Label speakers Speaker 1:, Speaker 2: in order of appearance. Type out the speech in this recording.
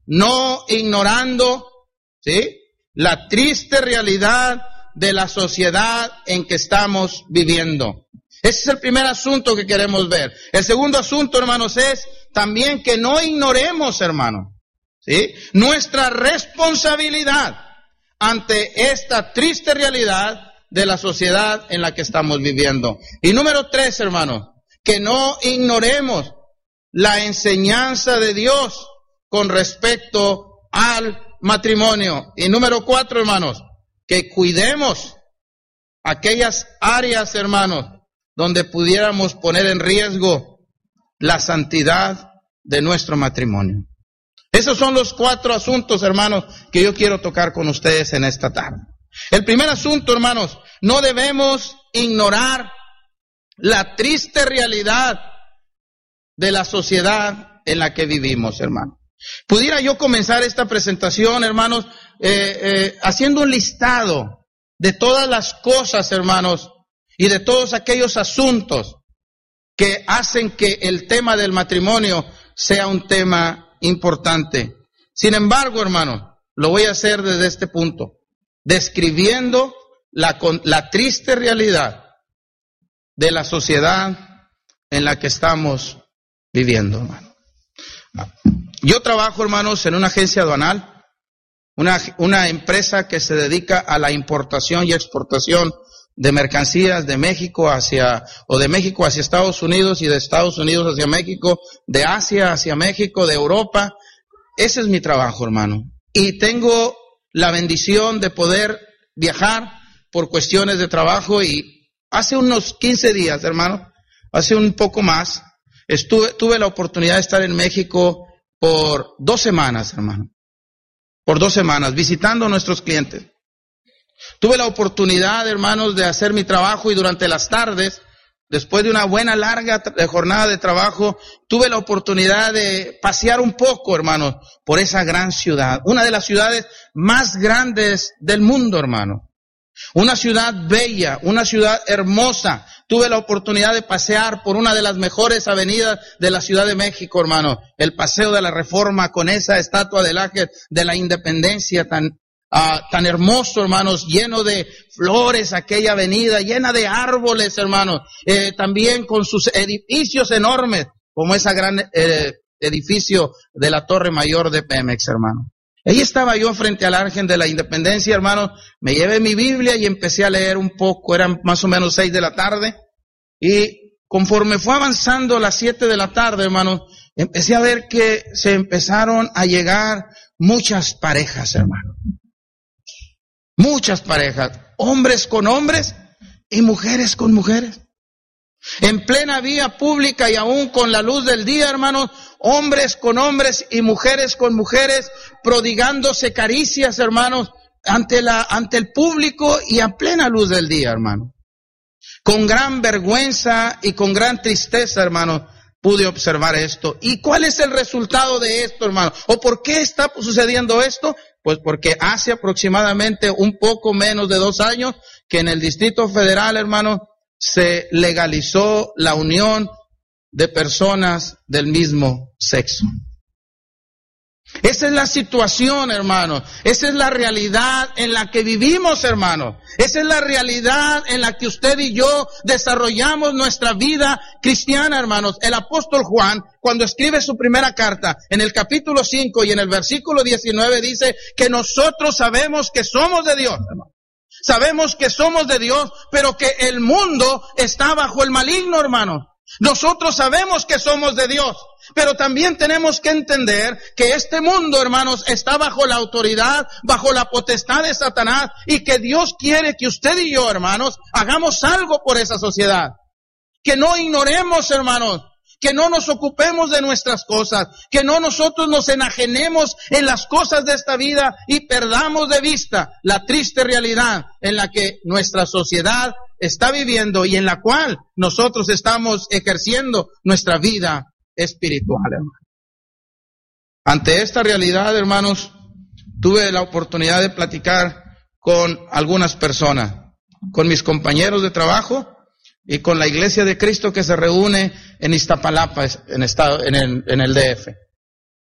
Speaker 1: no ignorando, ¿sí?, la triste realidad de la sociedad en que estamos viviendo. Ese es el primer asunto que queremos ver. El segundo asunto, hermanos, es también que no ignoremos, hermanos, ¿sí?, nuestra responsabilidad ante esta triste realidad de la sociedad en la que estamos viviendo. Y número 3, hermanos, que no ignoremos la enseñanza de Dios con respecto al matrimonio. Y número 4, hermanos, que cuidemos aquellas áreas, hermanos, donde pudiéramos poner en riesgo la santidad de nuestro matrimonio. Esos son los 4 asuntos, hermanos, que yo quiero tocar con ustedes en esta tarde. El primer asunto, hermanos, no debemos ignorar la triste realidad de la sociedad en la que vivimos, hermanos. Pudiera yo comenzar esta presentación, hermanos, haciendo un listado de todas las cosas, hermanos, y de todos aquellos asuntos que hacen que el tema del matrimonio sea un tema importante. Sin embargo, hermanos, lo voy a hacer desde este punto, describiendo la triste realidad de la sociedad en la que estamos viviendo, hermano. Yo trabajo, hermanos, en una agencia aduanal, una empresa que se dedica a la importación y exportación de mercancías de México hacia Estados Unidos y de Estados Unidos hacia México, de Asia hacia México, de Europa. Ese es mi trabajo, hermano. Y tengo la bendición de poder viajar por cuestiones de trabajo, y hace unos 15 días, hermano, hace un poco más, tuve la oportunidad de estar en México por 2 semanas, hermano. Por 2 semanas, visitando a nuestros clientes. Tuve la oportunidad, hermanos, de hacer mi trabajo, y durante las tardes, después de una buena larga jornada de trabajo, tuve la oportunidad de pasear un poco, hermanos, por esa gran ciudad. Una de las ciudades más grandes del mundo, hermano. Una ciudad bella, una ciudad hermosa. Tuve la oportunidad de pasear por una de las mejores avenidas de la Ciudad de México, hermano. El Paseo de la Reforma, con esa estatua del Ángel de la Independencia tan hermoso, hermanos, lleno de flores, aquella avenida, llena de árboles, hermanos. También con sus edificios enormes, como ese gran edificio de la Torre Mayor de Pemex, hermano. Ahí estaba yo frente al Ángel de la Independencia, hermano. Me llevé mi Biblia y empecé a leer un poco. Eran más o menos 6 de la tarde. Y conforme fue avanzando las 7 de la tarde, hermano, empecé a ver que se empezaron a llegar muchas parejas, hermano. Muchas parejas. Hombres con hombres y mujeres con mujeres. En plena vía pública y aún con la luz del día, hermanos, hombres con hombres y mujeres con mujeres, prodigándose caricias, hermanos, ante el público y a plena luz del día, hermano. Con gran vergüenza y con gran tristeza, hermano, pude observar esto. ¿Y cuál es el resultado de esto, hermano? ¿O por qué está sucediendo esto? Pues porque hace aproximadamente un poco menos de 2 años que en el Distrito Federal, hermano, se legalizó la unión de personas del mismo sexo. Esa es la situación, hermano. Esa es la realidad en la que vivimos, hermano. Esa es la realidad en la que usted y yo desarrollamos nuestra vida cristiana, hermanos. El apóstol Juan, cuando escribe su primera carta, en el capítulo 5 y en el versículo 19, dice que nosotros sabemos que somos de Dios, hermano. Sabemos que somos de Dios, pero que el mundo está bajo el maligno, hermano. Nosotros sabemos que somos de Dios, pero también tenemos que entender que este mundo, hermanos, está bajo la autoridad, bajo la potestad de Satanás, y que Dios quiere que usted y yo, hermanos, hagamos algo por esa sociedad. Que no ignoremos, hermanos, que no nos ocupemos de nuestras cosas, que no nosotros nos enajenemos en las cosas de esta vida y perdamos de vista la triste realidad en la que nuestra sociedad está viviendo y en la cual nosotros estamos ejerciendo nuestra vida espiritual, hermano. Ante esta realidad, hermanos, tuve la oportunidad de platicar con algunas personas, con mis compañeros de trabajo y con la Iglesia de Cristo que se reúne en Iztapalapa, en el DF.